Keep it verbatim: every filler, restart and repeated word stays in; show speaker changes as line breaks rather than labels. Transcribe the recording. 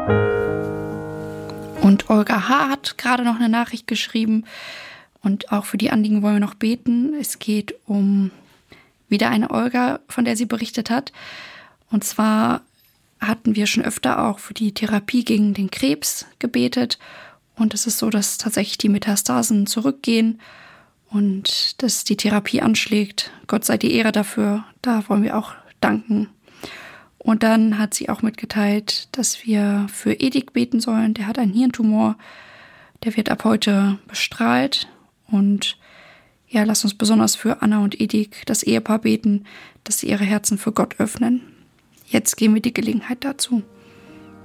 Und Olga H. hat gerade noch eine Nachricht geschrieben und auch für die Anliegen wollen wir noch beten. Es geht um wieder eine Olga, von der sie berichtet hat. Und zwar hatten wir schon öfter auch für die Therapie gegen den Krebs gebetet. Und es ist so, dass tatsächlich die Metastasen zurückgehen und dass die Therapie anschlägt. Gott sei die Ehre dafür. Da wollen wir auch danken. Und dann hat sie auch mitgeteilt, dass wir für Edik beten sollen. Der hat einen Hirntumor. Der wird ab heute bestrahlt. Und ja, lass uns besonders für Anna und Edik, das Ehepaar, beten, dass sie ihre Herzen für Gott öffnen. Jetzt geben wir die Gelegenheit dazu.